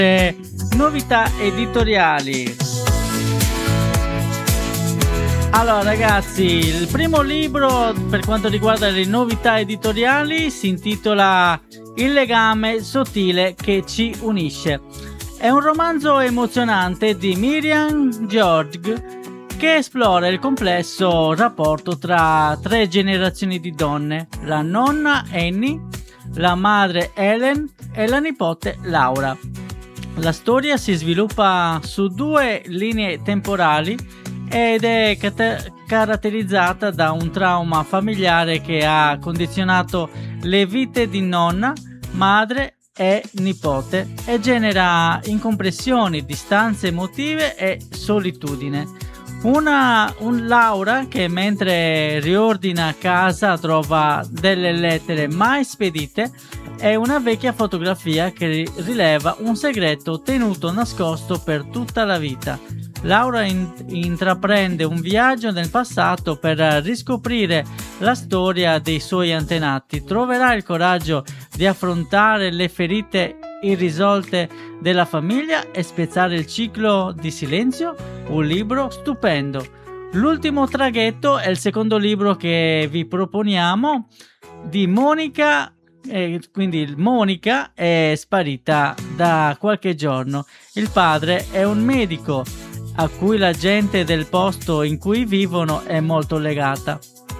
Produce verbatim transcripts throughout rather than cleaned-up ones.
Le novità editoriali. Allora ragazzi, il primo libro per quanto riguarda le novità editoriali si intitola Il legame sottile che ci unisce. È un romanzo emozionante di Miriam George che esplora il complesso rapporto tra tre generazioni di donne, la nonna Annie, la madre Helen e la nipote Laura. La storia si sviluppa su due linee temporali ed è cat- caratterizzata da un trauma familiare che ha condizionato le vite di nonna, madre e nipote e genera incomprensioni, distanze emotive e solitudine. Una un Laura che mentre riordina casa trova delle lettere mai spedite e una vecchia fotografia che rileva un segreto tenuto nascosto per tutta la vita. Laura in- intraprende un viaggio nel passato per riscoprire la storia dei suoi antenati. Troverà il coraggio di affrontare le ferite irrisolte della famiglia e spezzare il ciclo di silenzio? Un libro stupendo. L'ultimo traghetto è il secondo libro che vi proponiamo di Monica. E quindi Monica è sparita da qualche giorno. Il padre è un medico a cui la gente del posto in cui vivono è molto legata.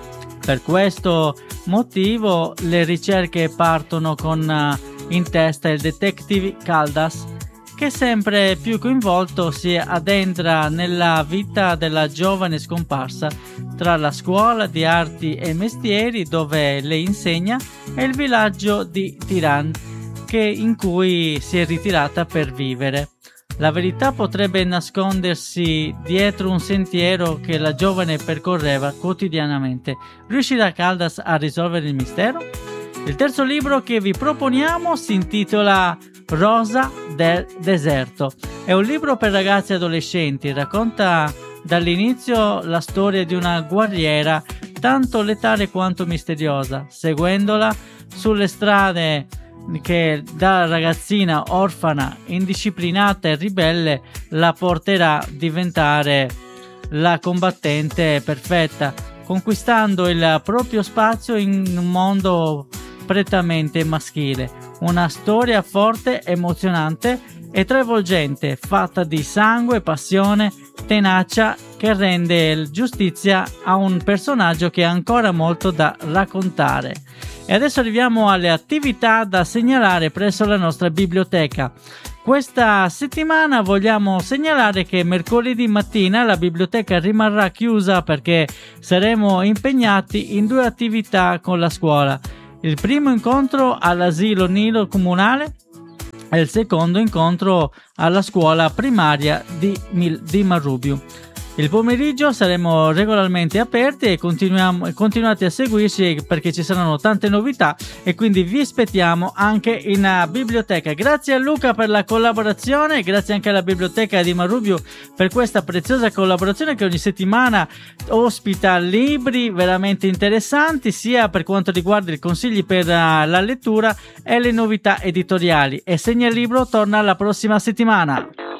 Per questo motivo le ricerche partono con in testa il detective Caldas, che sempre più coinvolto si addentra nella vita della giovane scomparsa tra la scuola di arti e mestieri dove le insegna e il villaggio di Tiran che in cui si è ritirata per vivere. La verità potrebbe nascondersi dietro un sentiero che la giovane percorreva quotidianamente. Riuscirà Caldas a risolvere il mistero? Il terzo libro che vi proponiamo si intitola Rosa del deserto. È un libro per ragazzi e adolescenti, racconta dall'inizio la storia di una guerriera tanto letale quanto misteriosa, seguendola sulle strade che da ragazzina orfana, indisciplinata e ribelle la porterà a diventare la combattente perfetta, conquistando il proprio spazio in un mondo prettamente maschile. Una storia forte, emozionante e travolgente, fatta di sangue, passione, tenacia, che rende giustizia a un personaggio che ha ancora molto da raccontare. E adesso arriviamo alle attività da segnalare presso la nostra biblioteca. Questa settimana vogliamo segnalare che mercoledì mattina la biblioteca rimarrà chiusa perché saremo impegnati in due attività con la scuola. Il primo incontro all'asilo nido comunale e il secondo incontro alla scuola primaria di, Mil- di Marrubiu. Il pomeriggio saremo regolarmente aperti e continuiamo, continuate a seguirci perché ci saranno tante novità e quindi vi aspettiamo anche in uh, biblioteca. Grazie a Luca per la collaborazione, grazie anche alla biblioteca di Marrubiu per questa preziosa collaborazione che ogni settimana ospita libri veramente interessanti sia per quanto riguarda i consigli per uh, la lettura e le novità editoriali. E Segnalibro torna la prossima settimana.